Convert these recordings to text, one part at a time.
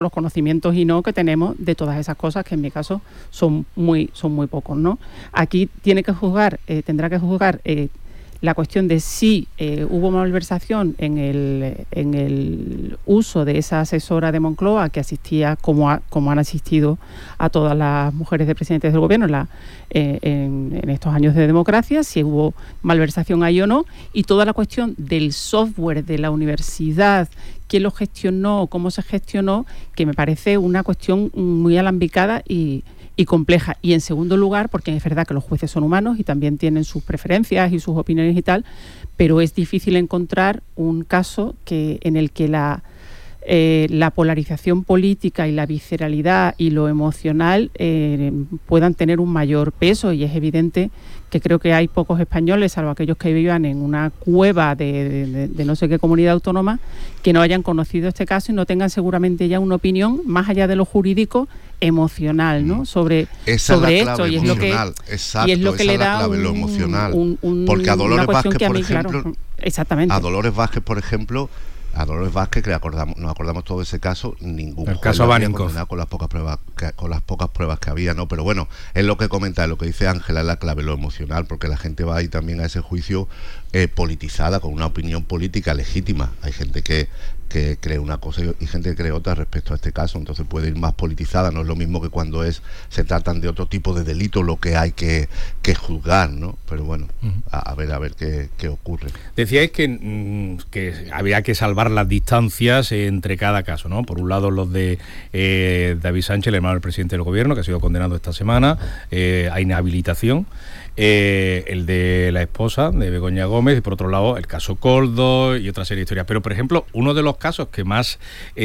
los conocimientos y no que tenemos de todas esas cosas, que en mi caso son muy pocos, ¿no? Aquí tendrá que juzgar la cuestión de si hubo malversación en el uso de esa asesora de Moncloa que asistía, como han asistido a todas las mujeres de presidentes del gobierno en estos años de democracia, si hubo malversación ahí o no, y toda la cuestión del software de la universidad, quién lo gestionó, cómo se gestionó, que me parece una cuestión muy alambicada y compleja. Y en segundo lugar, porque es verdad que los jueces son humanos y también tienen sus preferencias y sus opiniones y tal, pero es difícil encontrar un caso en el que la polarización política y la visceralidad y lo emocional puedan tener un mayor peso, y es evidente que creo que hay pocos españoles, salvo aquellos que vivan en una cueva de no sé qué comunidad autónoma, que no hayan conocido este caso y no tengan seguramente ya una opinión más allá de lo jurídico, emocional, ¿no? sobre esto, y es lo que le da lo emocional. Porque a Dolores Vázquez, por ejemplo, claro, exactamente. A Dolores Vázquez, por ejemplo, que nos acordamos todo de ese caso, ningún el caso Baninkoff, con las pocas pruebas que había, ¿no? Pero bueno, es lo que comenta, lo que dice Ángela, es la clave, lo emocional, porque la gente va ahí también a ese juicio politizada, con una opinión política legítima. Hay gente que cree una cosa y gente que cree otra respecto a este caso, entonces puede ir más politizada. No es lo mismo que cuando se tratan de otro tipo de delitos lo que hay que juzgar, ¿no? Pero bueno, a ver qué ocurre. Decíais que había que salvar las distancias entre cada caso, ¿no? Por un lado, los de David Sánchez, el hermano del presidente del gobierno, que ha sido condenado esta semana a inhabilitación. El de la esposa de Begoña Gómez, y por otro lado el caso Koldo y otra serie de historias. Pero por ejemplo, uno de los casos que más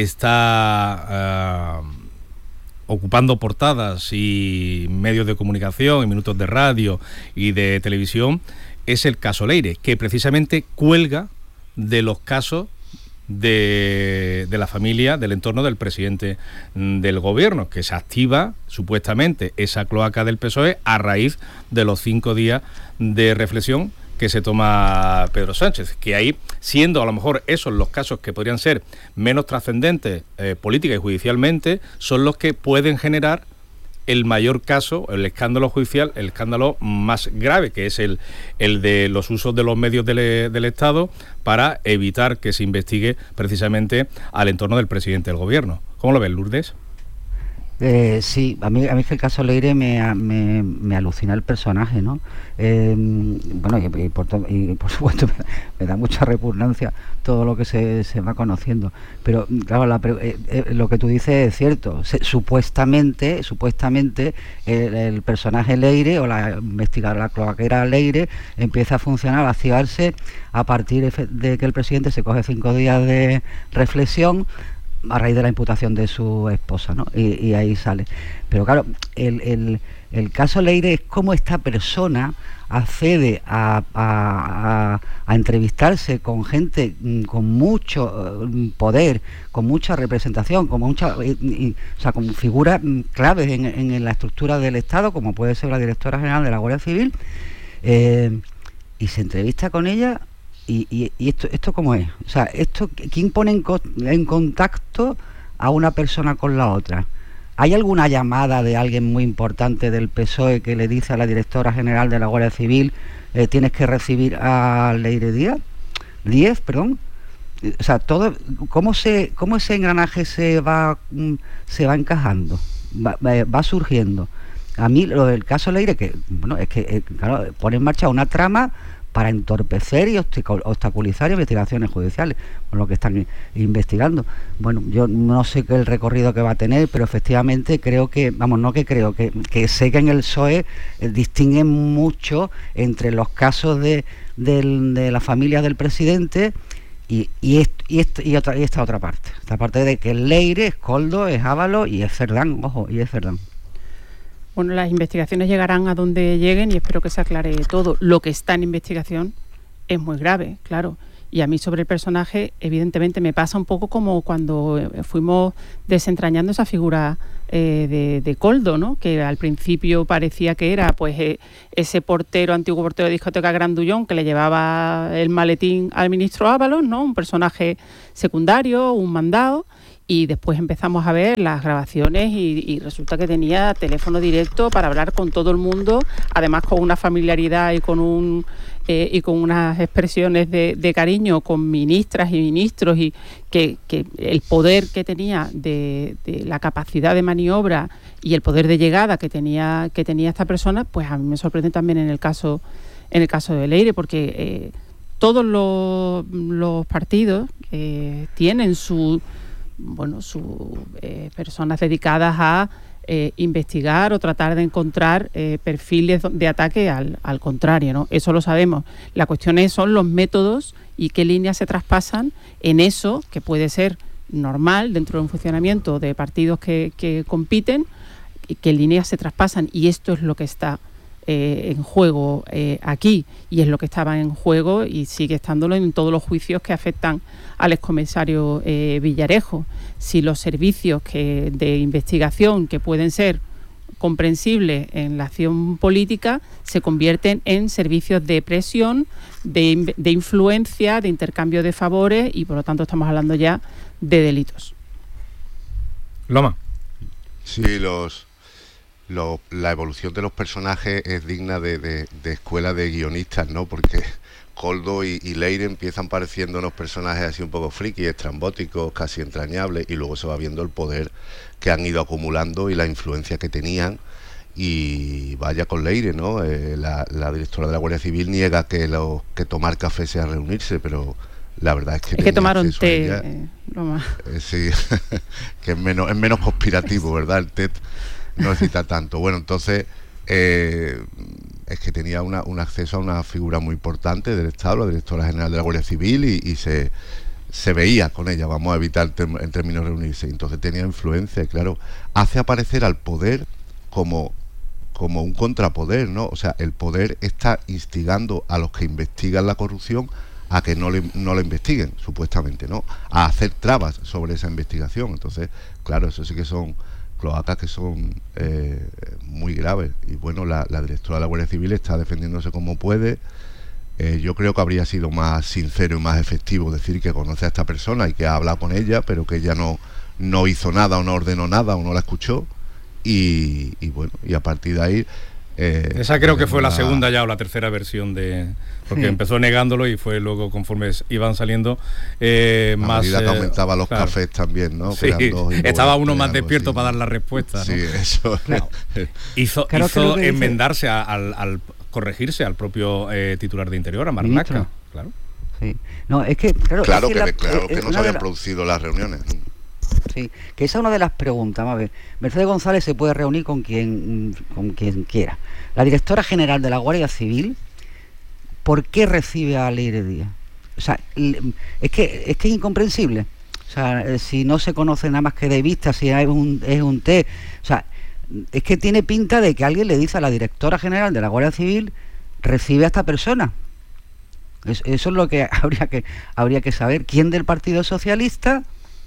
está ocupando portadas y medios de comunicación y minutos de radio y de televisión es el caso Leire, que precisamente cuelga de los casos de la familia, del entorno del presidente del gobierno, que se activa supuestamente esa cloaca del PSOE a raíz de los 5 días de reflexión que se toma Pedro Sánchez, que ahí, siendo a lo mejor esos los casos que podrían ser menos trascendentes política y judicialmente, son los que pueden generar el mayor caso, el escándalo judicial, el escándalo más grave, que es el de los usos de los medios del Estado para evitar que se investigue precisamente al entorno del presidente del gobierno. ¿Cómo lo ves, Lourdes? Sí, a mí es que el caso Leire me alucina el personaje, ¿no? Bueno, y por supuesto me da mucha repugnancia todo lo que se va conociendo, pero claro, lo que tú dices es cierto. Supuestamente el personaje Leire, o la investigadora, la cloaquera Leire, empieza a funcionar, a activarse a partir de que el presidente se coge 5 días de reflexión a raíz de la imputación de su esposa, ¿no? Y ahí sale. Pero claro, el caso Leire es cómo esta persona accede a entrevistarse con gente con mucho poder, con mucha representación, con con figuras claves en la estructura del Estado, como puede ser la directora general de la Guardia Civil, y se entrevista con ella. ¿Y esto cómo es? O sea, ¿quién pone en contacto a una persona con la otra? ¿Hay alguna llamada de alguien muy importante del PSOE que le dice a la directora general de la Guardia Civil tienes que recibir a Leire Díaz? O sea, ¿cómo ese engranaje se va encajando? Va surgiendo. A mí lo del caso Leire, claro, pone en marcha una trama para entorpecer y obstaculizar investigaciones judiciales, con lo que están investigando. Bueno, yo no sé qué el recorrido que va a tener, pero efectivamente creo que sé que en el PSOE distinguen mucho entre los casos de la familia del presidente y esta otra parte. Esta parte de que es Leire, es Koldo, es Ábalos y es Cerdán, y es Cerdán. Bueno, las investigaciones llegarán a donde lleguen y espero que se aclare todo. Lo que está en investigación es muy grave, claro. Y a mí sobre el personaje, evidentemente, me pasa un poco como cuando fuimos desentrañando esa figura de Koldo, ¿no? Que al principio parecía que era pues ese antiguo portero de discoteca Grandullón que le llevaba el maletín al ministro Ábalos, ¿no? Un personaje secundario, un mandado. Y después empezamos a ver las grabaciones y resulta que tenía teléfono directo para hablar con todo el mundo, además con una familiaridad y con unas expresiones de cariño con ministras y ministros, y que el poder que tenía de la capacidad de maniobra y el poder de llegada que tenía esta persona, pues a mí me sorprende también en el caso de Leire, porque todos los partidos tienen sus personas dedicadas a investigar o tratar de encontrar perfiles de ataque al contrario, ¿no? Eso lo sabemos. La cuestión son los métodos y qué líneas se traspasan en eso, que puede ser normal dentro de un funcionamiento de partidos que compiten, y qué líneas se traspasan. Y esto es lo que está en juego aquí, y es lo que estaba en juego y sigue estándolo en todos los juicios que afectan al excomisario Villarejo. Si los servicios de investigación que pueden ser comprensibles en la acción política se convierten en servicios de presión, de influencia, de intercambio de favores, y por lo tanto estamos hablando ya de delitos. Loma. Sí, la evolución de los personajes es digna de escuela de guionistas, ¿no? Porque Koldo y Leire empiezan pareciendo unos personajes así un poco frikis, estrambóticos, casi entrañables, y luego se va viendo el poder que han ido acumulando y la influencia que tenían. Y vaya con Leire, ¿no? La directora de la Guardia Civil niega que tomar café sea reunirse, pero la verdad es que tomaron té, Loma. Sí, que es menos conspirativo, ¿verdad? El té no necesita tanto. Bueno, entonces es que tenía un acceso a una figura muy importante del Estado, la directora general de la Guardia Civil, y se veía con ella, vamos a evitar en términos de reunirse. Entonces tenía influencia, y claro, hace aparecer al poder como un contrapoder, ¿no? O sea, el poder está instigando a los que investigan la corrupción a que no la investiguen, supuestamente, ¿no? A hacer trabas sobre esa investigación. Entonces, claro, eso sí que son cloacas que son muy graves. Y bueno, la directora de la Guardia Civil está defendiéndose como puede. Yo creo que habría sido más sincero y más efectivo decir que conoce a esta persona y que ha hablado con ella, pero que ella no hizo nada o no ordenó nada o no la escuchó. Y bueno, y a partir de ahí... esa creo que fue la segunda ya o la tercera versión porque sí. Empezó negándolo y fue luego, conforme iban saliendo más... A medida que aumentaba los claro. Cafés también, ¿no? Sí, estaba uno más despierto para dar la respuesta, ¿no? Sí, eso. Claro. Hizo enmendarse al corregirse al propio titular de Interior, a Marlaska. Claro. Sí. No, es que... Claro que no se habían producido las reuniones. Sí, que esa es una de las preguntas. Vamos a ver, Mercedes González se puede reunir con quien quiera. La directora general de la Guardia Civil, ¿por qué recibe a Leire Díaz? O sea, es que es incomprensible. O sea, si no se conoce nada más que de vista, si es un té. O sea, es que tiene pinta de que alguien le dice a la directora general de la Guardia Civil, recibe a esta persona. Eso es lo que habría que saber. ¿Quién del Partido Socialista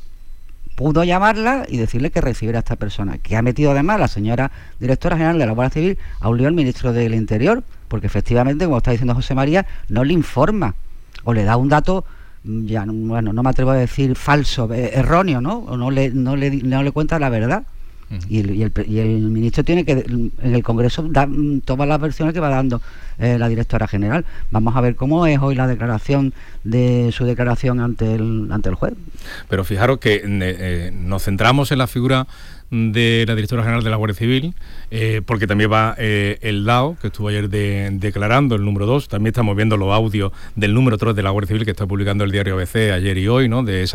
pudo llamarla y decirle que recibiera a esta persona? Que ha metido además la señora directora general de la Guardia Civil a un lío al ministro del Interior, porque efectivamente, como está diciendo José María, no le informa o le da un dato, ya bueno, no me atrevo a decir falso, erróneo, ¿no? O no le cuenta la verdad. Y el ministro tiene que en el Congreso dar todas las versiones que va dando la directora general. Vamos a ver cómo es hoy la declaración de su declaración ante el juez. Pero fijaros que nos centramos en la figura de la directora general de la Guardia Civil, porque también va el DAO, que estuvo ayer declarando, el número 2. También estamos viendo los audios del número 3 de la Guardia Civil, que está publicando el diario ABC ayer y hoy, ¿no? De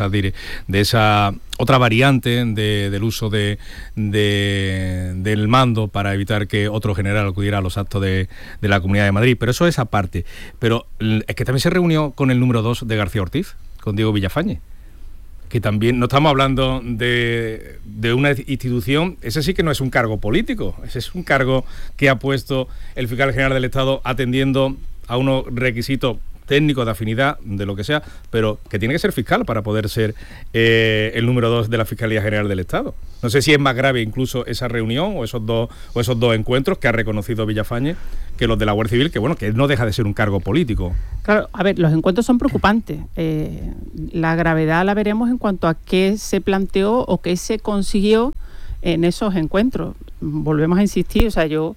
esa otra variante del uso del mando para evitar que otro general acudiera a los actos de la Comunidad de Madrid. Pero eso es aparte. Pero es que también se reunió con el número 2 de García Ortiz, con Diego Villafañe, que también no estamos hablando de una institución. Ese sí que no es un cargo político, ese es un cargo que ha puesto el fiscal general del Estado atendiendo a unos requisitos técnico, de afinidad, de lo que sea, pero que tiene que ser fiscal para poder ser el número 2 de la Fiscalía General del Estado. No sé si es más grave incluso esa reunión o esos dos encuentros que ha reconocido Villafañe que los de la Guardia Civil, que bueno, que no deja de ser un cargo político. Claro, a ver, los encuentros son preocupantes. La gravedad la veremos en cuanto a qué se planteó o qué se consiguió en esos encuentros. Volvemos a insistir, o sea, yo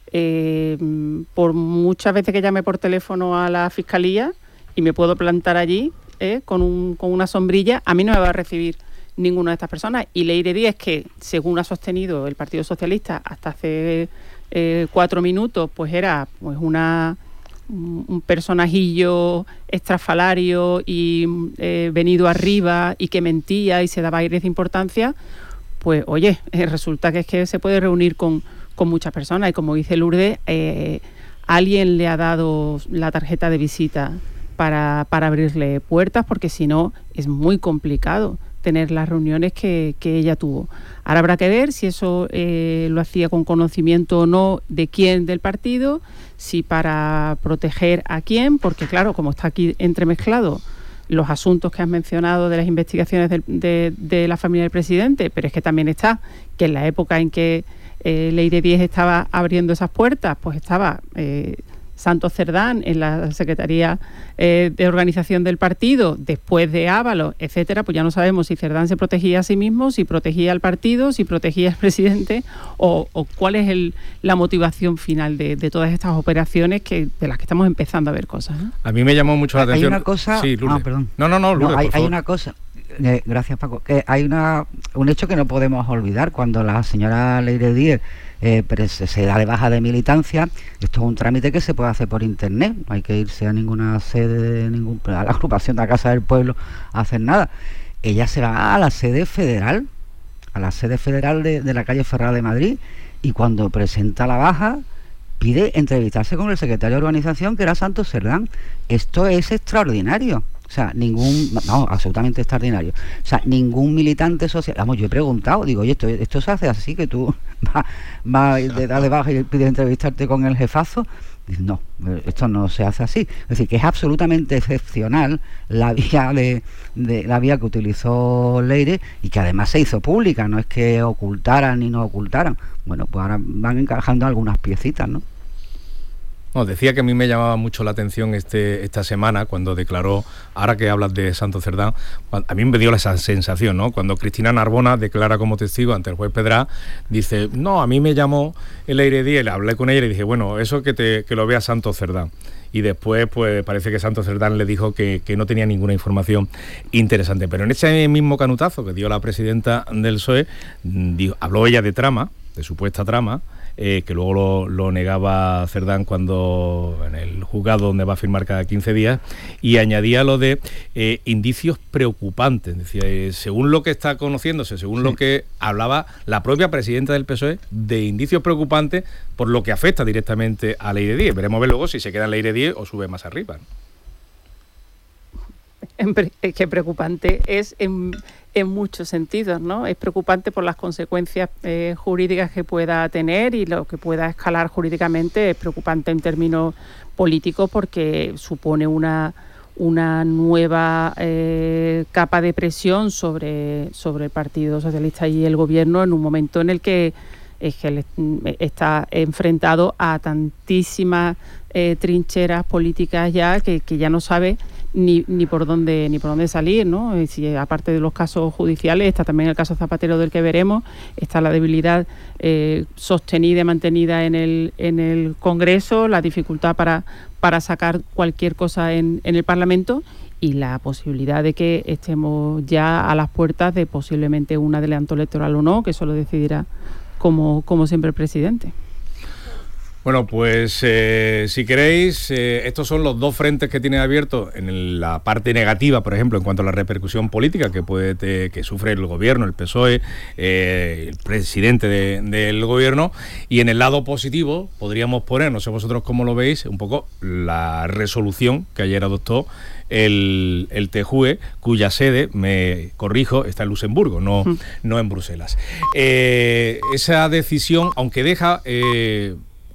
por muchas veces que llame por teléfono a la Fiscalía y me puedo plantar allí con una sombrilla, a mí no me va a recibir ninguna de estas personas. Y Leire Díez, que según ha sostenido el Partido Socialista hasta hace 4 minutos, pues era pues un personajillo estrafalario y venido arriba y que mentía y se daba aires de importancia, pues oye, resulta que es que se puede reunir con muchas personas y como dice Lourdes, alguien le ha dado la tarjeta de visita para abrirle puertas, porque si no es muy complicado tener las reuniones que ella tuvo. Ahora habrá que ver si eso lo hacía con conocimiento o no de quién del partido, si para proteger a quién, porque claro, como está aquí entremezclado los asuntos que has mencionado de las investigaciones de la familia del presidente, pero es que también está que en la época en que Leire Díez estaba abriendo esas puertas, pues estaba Santos Cerdán en la Secretaría de Organización del partido, después de Ábalos, etcétera, pues ya no sabemos si Cerdán se protegía a sí mismo, si protegía al partido, si protegía al presidente o cuál es la motivación final de todas estas operaciones de las que estamos empezando a ver cosas, ¿eh? A mí me llamó mucho la atención. Hay una cosa... Sí, Lourdes. perdón. No, Lourdes, hay una cosa... gracias, Paco. Que hay un hecho que no podemos olvidar. Cuando la señora Leire Díez se da de baja de militancia, esto es un trámite que se puede hacer por internet, no hay que irse a ninguna sede, a la agrupación de la Casa del Pueblo a hacer nada. Ella se va a la sede federal, de la calle Ferrada de Madrid, y cuando presenta la baja pide entrevistarse con el secretario de organización, que era Santos Cerdán. Esto es extraordinario. O sea, absolutamente extraordinario. O sea, ningún militante social... Vamos, yo he preguntado, digo, oye, esto se hace así, que tú vas de dar de baja y pides entrevistarte con el jefazo. Dice, no, esto no se hace así. Es decir, que es absolutamente excepcional la vía la vía que utilizó Leire, y que además se hizo pública, no es que ocultaran ni no ocultaran. Bueno, pues ahora van encajando algunas piecitas, ¿no? No, decía que a mí me llamaba mucho la atención esta semana cuando declaró, ahora que hablas de Santos Cerdán, a mí me dio esa sensación, ¿no? Cuando Cristina Narbona declara como testigo ante el juez Pedrá, dice, no, a mí me llamó el Leire Díez, hablé con ella y dije, bueno, eso que lo vea Santos Cerdán. Y después, pues parece que Santos Cerdán le dijo que no tenía ninguna información interesante. Pero en ese mismo canutazo que dio la presidenta del PSOE, habló ella de trama, de supuesta trama, que luego lo negaba Cerdán cuando en el juzgado donde va a firmar cada 15 días, y añadía lo de indicios preocupantes. Decía, según lo que está conociéndose, según lo que hablaba la propia presidenta del PSOE, de indicios preocupantes por lo que afecta directamente a Leire Díez. Veremos luego si se queda en Leire Díez o sube más arriba, ¿no? Es que preocupante es en muchos sentidos, ¿no? Es preocupante por las consecuencias jurídicas que pueda tener y lo que pueda escalar jurídicamente. Es preocupante en términos políticos porque supone una nueva capa de presión sobre el Partido Socialista y el Gobierno en un momento en el que está enfrentado a tantísimas trincheras políticas ya que ya no sabe ni por dónde salir, ¿no? Si aparte de los casos judiciales está también el caso Zapatero, del que veremos, está la debilidad sostenida y mantenida en el Congreso, la dificultad para sacar cualquier cosa en el Parlamento, y la posibilidad de que estemos ya a las puertas de posiblemente un adelanto electoral o no, que eso lo decidirá como siempre el presidente. Bueno, pues si queréis, estos son los dos frentes que tiene abiertos en la parte negativa, por ejemplo, en cuanto a la repercusión política que sufre el gobierno, el PSOE, el presidente del gobierno, y en el lado positivo podríamos poner, no sé vosotros cómo lo veis, un poco la resolución que ayer adoptó el TJUE, cuya sede, me corrijo, está en Luxemburgo, no en Bruselas. Esa decisión, aunque deja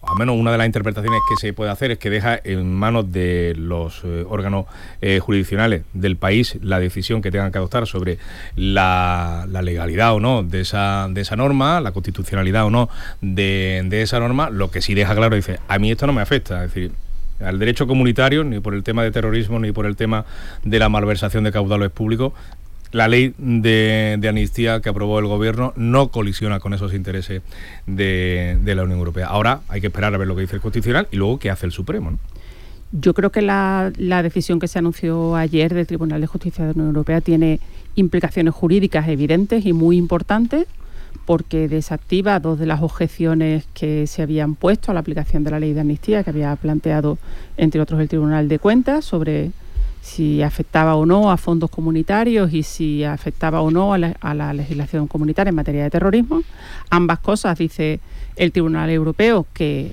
al menos una de las interpretaciones que se puede hacer es que deja en manos de los órganos jurisdiccionales del país la decisión que tengan que adoptar sobre la legalidad o no de esa norma, la constitucionalidad o no de esa norma. Lo que sí deja claro, dice, a mí esto no me afecta, es decir, al derecho comunitario, ni por el tema de terrorismo, ni por el tema de la malversación de caudales públicos. La ley de amnistía que aprobó el gobierno no colisiona con esos intereses de la Unión Europea. Ahora hay que esperar a ver lo que dice el Constitucional y luego qué hace el Supremo, ¿no? Yo creo que la decisión que se anunció ayer del Tribunal de Justicia de la Unión Europea tiene implicaciones jurídicas evidentes y muy importantes, porque desactiva dos de las objeciones que se habían puesto a la aplicación de la ley de amnistía, que había planteado, entre otros, el Tribunal de Cuentas, sobre si afectaba o no a fondos comunitarios y si afectaba o no a la legislación comunitaria en materia de terrorismo. Ambas cosas, dice el Tribunal Europeo, que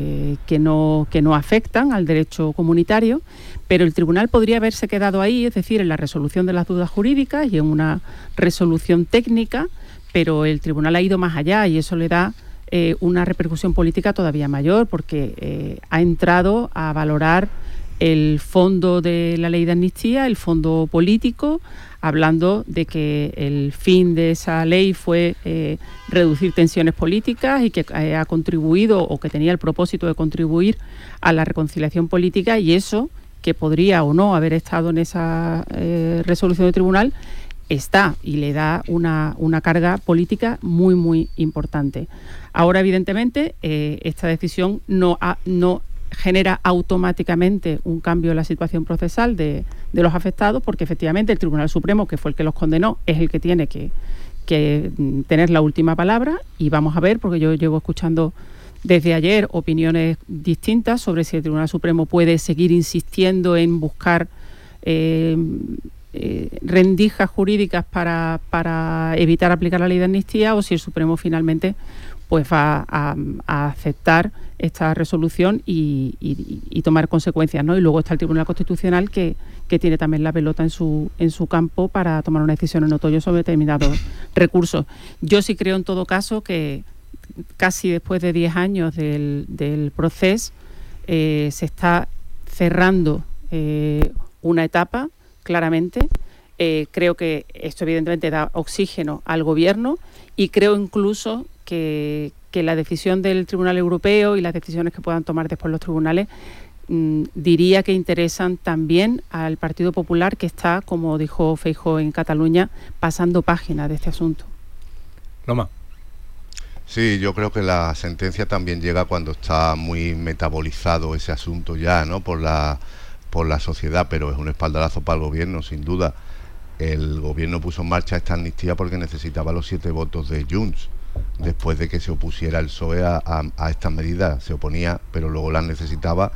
no afectan al derecho comunitario, pero el tribunal podría haberse quedado ahí, es decir, en la resolución de las dudas jurídicas y en una resolución técnica, pero el tribunal ha ido más allá y eso le da una repercusión política todavía mayor, porque ha entrado a valorar el fondo de la ley de amnistía, el fondo político, hablando de que el fin de esa ley fue reducir tensiones políticas y que ha contribuido, o que tenía el propósito de contribuir a la reconciliación política, y eso, que podría o no haber estado en esa resolución del tribunal, está, y le da una carga política muy, muy importante. Ahora, evidentemente, esta decisión no genera automáticamente un cambio en la situación procesal de los afectados, porque efectivamente el Tribunal Supremo, que fue el que los condenó, es el que tiene que tener la última palabra, y vamos a ver, porque yo llevo escuchando desde ayer opiniones distintas sobre si el Tribunal Supremo puede seguir insistiendo en buscar rendijas jurídicas para evitar aplicar la ley de amnistía, o si el Supremo finalmente pues va a aceptar esta resolución y tomar consecuencias, ¿no? Y luego está el Tribunal Constitucional que tiene también la pelota en su campo para tomar una decisión en otoño sobre determinados recursos. Yo sí creo en todo caso que casi después de 10 años del proceso se está cerrando una etapa, claramente. Creo que esto evidentemente da oxígeno al gobierno, y creo incluso que la decisión del Tribunal Europeo y las decisiones que puedan tomar después los tribunales diría que interesan también al Partido Popular, que está, como dijo Feijóo en Cataluña, pasando página de este asunto. Loma. Sí, yo creo que la sentencia también llega cuando está muy metabolizado ese asunto ya, ¿no? Por la sociedad, pero es un espaldarazo para el gobierno, sin duda. El gobierno puso en marcha esta amnistía porque necesitaba los 7 votos de Junts, después de que se opusiera el PSOE a estas medidas. Se oponía, pero luego las necesitaba,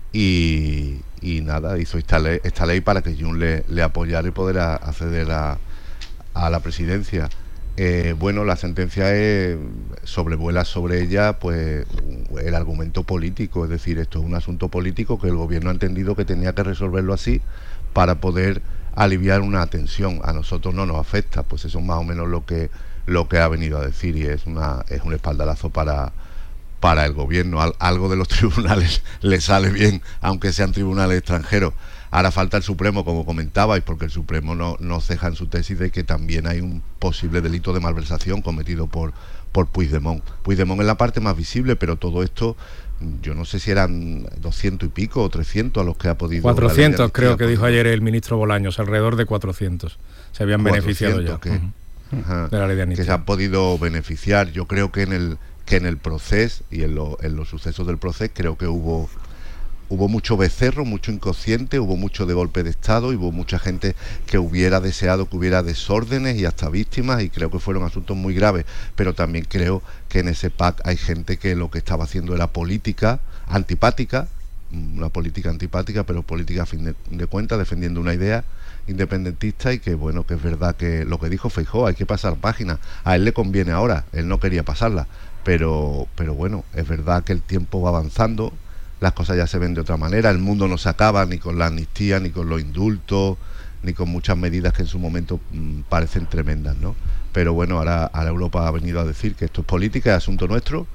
y nada, hizo esta ley para que Junts le apoyara y poder acceder a la presidencia. Bueno, la sentencia sobrevuela sobre ella pues el argumento político, es decir, esto es un asunto político que el gobierno ha entendido que tenía que resolverlo así para poder aliviar una tensión. A nosotros no nos afecta, pues eso es más o menos lo que ha venido a decir, y es un espaldarazo para el gobierno. Algo de los tribunales le sale bien, aunque sean tribunales extranjeros. Ahora falta el Supremo, como comentabais, porque el Supremo no ceja en su tesis de que también hay un posible delito de malversación cometido por Puigdemont. Puigdemont es la parte más visible, pero todo esto, yo no sé si eran 200 y pico o 300 a los que ha podido... 400 creo que dijo ayer el ministro Bolaños, alrededor de 400 se habían beneficiado ya de la ley de amnistía. Que se han podido beneficiar. Yo creo que en el proceso y en los sucesos del proceso, creo que hubo mucho becerro, mucho inconsciente, hubo mucho de golpe de Estado, y hubo mucha gente que hubiera deseado que hubiera desórdenes y hasta víctimas, y creo que fueron asuntos muy graves. Pero también creo que en ese PAC hay gente que lo que estaba haciendo era política antipática, una política antipática, pero política a fin de cuentas, defendiendo una idea independentista, y que bueno, que es verdad que lo que dijo Feijóo, hay que pasar página. A él le conviene ahora, él no quería pasarla, pero bueno, es verdad que el tiempo va avanzando, las cosas ya se ven de otra manera, el mundo no se acaba ni con la amnistía, ni con los indultos, ni con muchas medidas que en su momento parecen tremendas, ¿no? Pero bueno, ahora Europa ha venido a decir que esto es política, es asunto nuestro,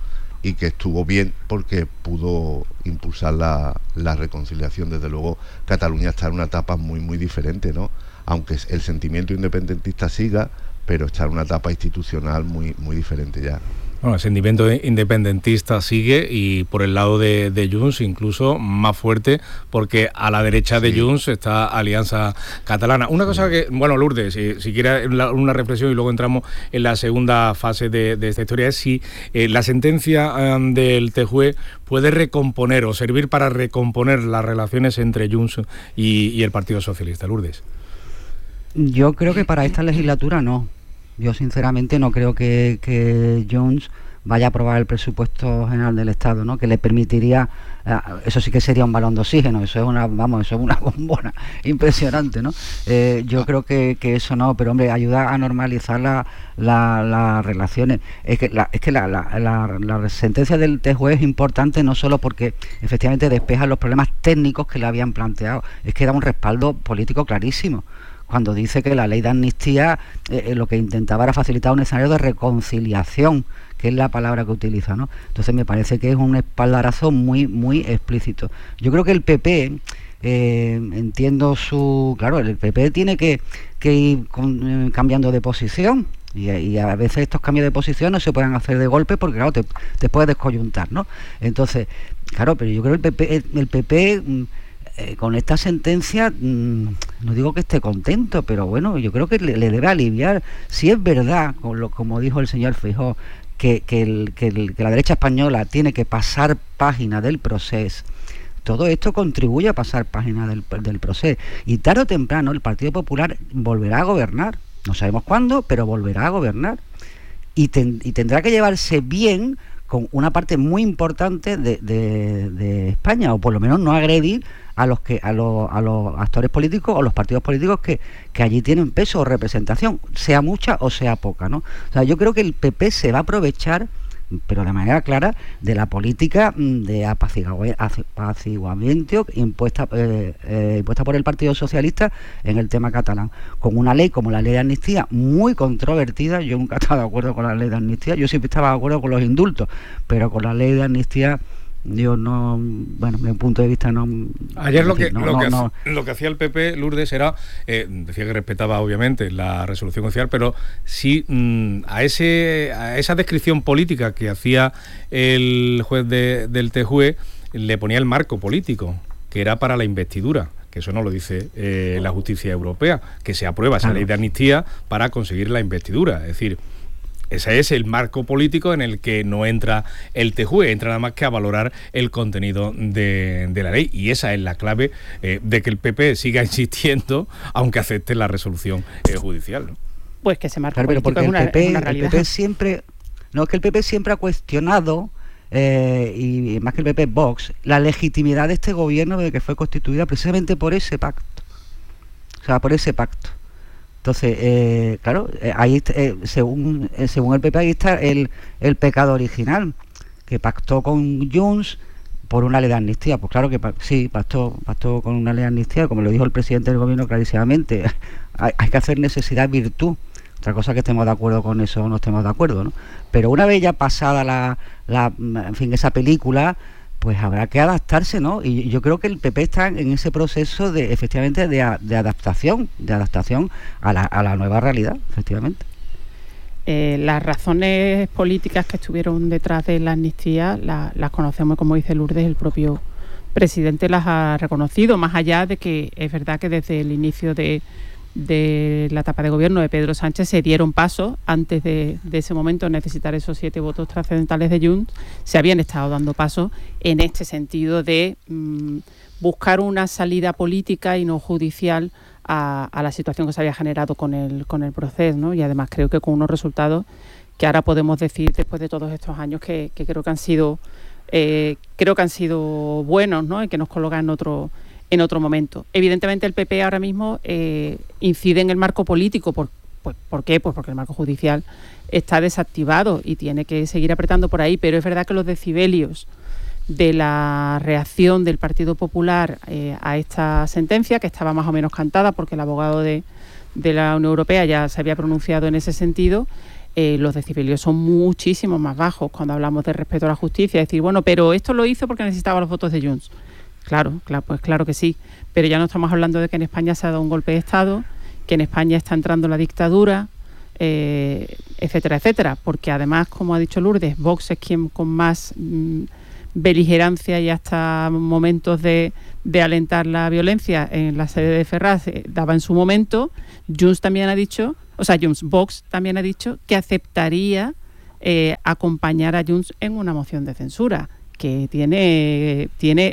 y que estuvo bien porque pudo impulsar la reconciliación. Desde luego Cataluña está en una etapa muy muy diferente, ¿no? Aunque el sentimiento independentista siga, pero está en una etapa institucional muy muy diferente ya. Bueno, el sentimiento independentista sigue, y por el lado de Junts incluso más fuerte, porque a la derecha de Junts está Alianza Catalana. Una cosa que, bueno, Lourdes, si quieres una reflexión y luego entramos en la segunda fase de esta historia, es si la sentencia del TJUE puede recomponer o servir para recomponer las relaciones entre Junts y el Partido Socialista. Lourdes. Yo creo que para esta legislatura no. Yo sinceramente no creo que Junts vaya a aprobar el presupuesto general del Estado, ¿no? Que le permitiría, eso sí que sería un balón de oxígeno, eso es una bombona impresionante, ¿no? Yo creo que eso no, pero hombre, ayuda a normalizar las relaciones. Es que la sentencia del TJUE es importante no solo porque efectivamente despeja los problemas técnicos que le habían planteado, es que da un respaldo político clarísimo. Cuando dice que la ley de amnistía lo que intentaba era facilitar un escenario de reconciliación, que es la palabra que utiliza, ¿no? Entonces me parece que es un espaldarazo muy muy explícito. Yo creo que el PP, entiendo claro, el PP tiene que ir cambiando de posición, y a veces estos cambios de posición no se pueden hacer de golpe porque claro, te puedes descoyuntar, ¿no? Entonces, claro, pero yo creo que el PP con esta sentencia, no digo que esté contento, pero bueno, yo creo que le debe aliviar. Si es verdad, como dijo el señor Feijóo, que la derecha española tiene que pasar página del proceso, todo esto contribuye a pasar página del proceso, y tarde o temprano el Partido Popular volverá a gobernar, no sabemos cuándo, pero volverá a gobernar, y tendrá que llevarse bien con una parte muy importante de España, o por lo menos no agredir a los actores políticos o los partidos políticos que allí tienen peso o representación, sea mucha o sea poca, ¿no? O sea, yo creo que el PP se va a aprovechar, pero de manera clara, de la política de apaciguamiento impuesta por el Partido Socialista en el tema catalán, con una ley como la ley de amnistía muy controvertida. Yo nunca estaba de acuerdo con la ley de amnistía, yo siempre estaba de acuerdo con los indultos, pero con la ley de amnistía yo no, bueno, mi punto de vista no. Ayer lo que hacía el PP, Lourdes, era decía que respetaba obviamente la resolución judicial, pero sí a esa descripción política que hacía el juez del TJUE le ponía el marco político, que era para la investidura, que eso no lo dice la justicia europea, que se aprueba esa ley de amnistía para conseguir la investidura. Es decir, ese es el marco político en el que no entra el TJUE, entra nada más que a valorar el contenido de la ley, y esa es la clave de que el PP siga insistiendo, aunque acepte la resolución judicial, ¿no? Pues que ese marco político porque es una realidad. El PP siempre, no, es que el PP siempre ha cuestionado, y más que el PP, Vox, la legitimidad de este gobierno de que fue constituida precisamente por ese pacto, o sea, por ese pacto. Entonces, claro, ahí según el PP ahí está el pecado original, que pactó con Junts por una ley de amnistía. Pues claro que sí, pactó con una ley de amnistía, como lo dijo el presidente del gobierno clarísimamente. Hay que hacer necesidad virtud. Otra cosa que estemos de acuerdo con eso o no estemos de acuerdo, ¿no? Pero una vez ya pasada en fin, esa película, pues habrá que adaptarse, ¿no? Y yo creo que el PP está en ese proceso de, efectivamente, de adaptación a la nueva realidad, efectivamente. Las razones políticas que estuvieron detrás de la amnistía las conocemos, como dice Lourdes, el propio presidente las ha reconocido, más allá de que es verdad que desde el inicio de la etapa de gobierno de Pedro Sánchez se dieron pasos. Antes de ese momento necesitar esos 7 votos trascendentales de Junts, se habían estado dando pasos en este sentido de buscar una salida política y no judicial a la situación que se había generado con el proceso, ¿no? Y además creo que con unos resultados que ahora podemos decir, después de todos estos años, que creo que han sido buenos, ¿no? Y que nos colocan en otro momento. Evidentemente el PP ahora mismo incide en el marco político. ¿Por qué? Pues porque el marco judicial está desactivado y tiene que seguir apretando por ahí, pero es verdad que los decibelios de la reacción del Partido Popular a esta sentencia, que estaba más o menos cantada porque el abogado de la Unión Europea ya se había pronunciado en ese sentido, los decibelios son muchísimo más bajos cuando hablamos de respeto a la justicia. Es decir, bueno, pero esto lo hizo porque necesitaba los votos de Junts. Claro, pues claro que sí. Pero ya no estamos hablando de que en España se ha dado un golpe de Estado, que en España está entrando la dictadura, etcétera, etcétera. Porque además, como ha dicho Lourdes, Vox es quien con más beligerancia y hasta momentos de alentar la violencia en la sede de Ferraz daba en su momento. Vox también ha dicho que aceptaría acompañar a Junts en una moción de censura, que tiene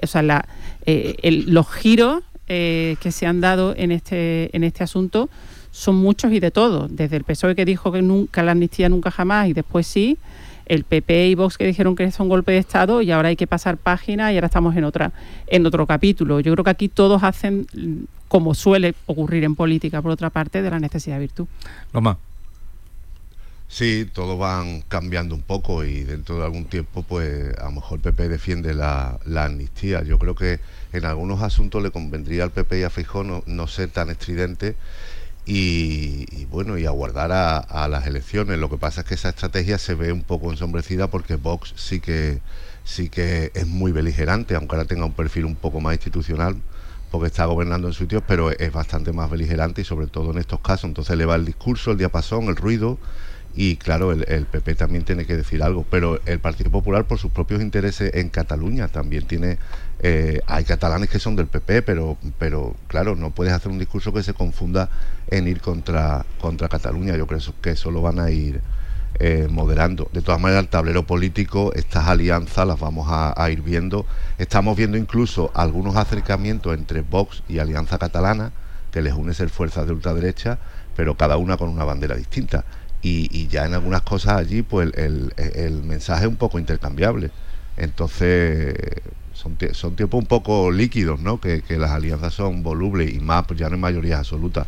los giros que se han dado en este asunto son muchos y de todo, desde el PSOE que dijo que nunca la amnistía nunca jamás y después sí, el PP y Vox que dijeron que es un golpe de Estado y ahora hay que pasar página y ahora estamos en otro capítulo. Yo creo que aquí todos hacen, como suele ocurrir en política, por otra parte, de la necesidad de virtud. Loma. Sí, todos van cambiando un poco y dentro de algún tiempo, pues a lo mejor el PP defiende la amnistía. Yo creo que en algunos asuntos le convendría al PP y a Feijóo no ser tan estridente y aguardar a las elecciones. Lo que pasa es que esa estrategia se ve un poco ensombrecida porque Vox sí que es muy beligerante, aunque ahora tenga un perfil un poco más institucional, porque está gobernando en sitios, pero es bastante más beligerante y sobre todo en estos casos. Entonces le va el discurso, el diapasón, el ruido. Y claro, el PP también tiene que decir algo, pero el Partido Popular, por sus propios intereses en Cataluña, también tiene, hay catalanes que son del PP, pero claro, no puedes hacer un discurso que se confunda en ir contra Cataluña. Yo creo que eso lo van a ir moderando. De todas maneras, el tablero político, estas alianzas las vamos a ir viendo. Estamos viendo incluso algunos acercamientos entre Vox y Alianza Catalana, que les une ser fuerzas de ultraderecha, pero cada una con una bandera distinta. Y ya en algunas cosas allí pues el mensaje es un poco intercambiable. Entonces son tiempos un poco líquidos, ¿no? Que las alianzas son volubles y más, pues ya no hay mayoría absoluta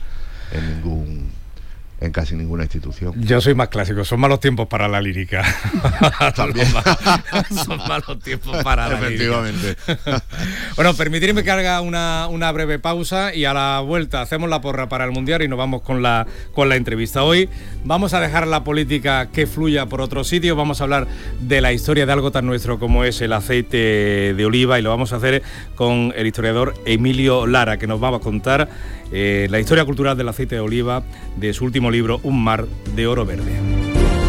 en casi ninguna institución. Yo soy más clásico, son malos tiempos para la lírica. También. Son malos tiempos para la Efectivamente. lírica. Bueno, permitirme que haga una breve pausa y a la vuelta hacemos la porra para el Mundial y nos vamos con la entrevista. Hoy vamos a dejar la política que fluya por otro sitio, vamos a hablar de la historia de algo tan nuestro como es el aceite de oliva y lo vamos a hacer con el historiador Emilio Lara, que nos va a contar la historia cultural del aceite de oliva de su último libro, Un mar de oro verde.